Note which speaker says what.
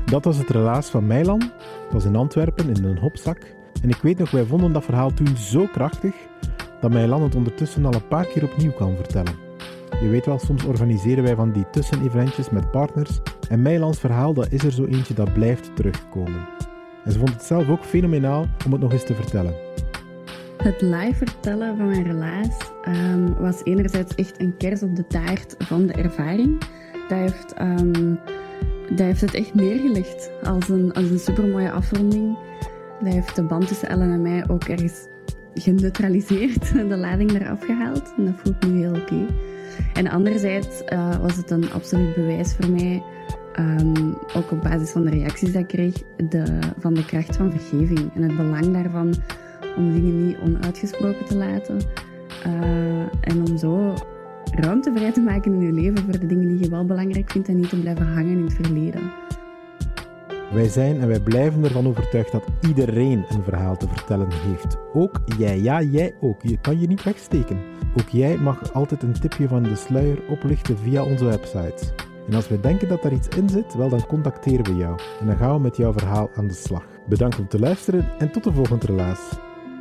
Speaker 1: Dat was het relaas van Meilan. Het was in Antwerpen, in een hopzak. En ik weet nog, wij vonden dat verhaal toen zo krachtig, dat Meilan het ondertussen al een paar keer opnieuw kan vertellen. Je weet wel, soms organiseren wij van die tusseneventjes met partners. En Meilans verhaal, dat is er zo eentje dat blijft terugkomen. En ze vond het zelf ook fenomenaal om het nog eens te vertellen.
Speaker 2: Het live vertellen van mijn relaas was enerzijds echt een kers op de taart van de ervaring. Dat heeft het echt neergelegd als een supermooie afronding. Dat heeft de band tussen Ellen en mij ook ergens geneutraliseerd, de lading eraf gehaald. En dat voelt nu heel oké. En anderzijds was het een absoluut bewijs voor mij, ook op basis van de reacties die ik kreeg, van de kracht van vergeving. En het belang daarvan om dingen niet onuitgesproken te laten. En om zo ruimte vrij te maken in je leven voor de dingen die je wel belangrijk vindt en niet te blijven hangen in het verleden.
Speaker 1: Wij zijn en wij blijven ervan overtuigd dat iedereen een verhaal te vertellen heeft. Ook jij, ja, jij ook. Je kan je niet wegsteken. Ook jij mag altijd een tipje van de sluier oplichten via onze website. En als we denken dat daar iets in zit, wel dan contacteren we jou. En dan gaan we met jouw verhaal aan de slag. Bedankt om te luisteren en tot de volgende relaas.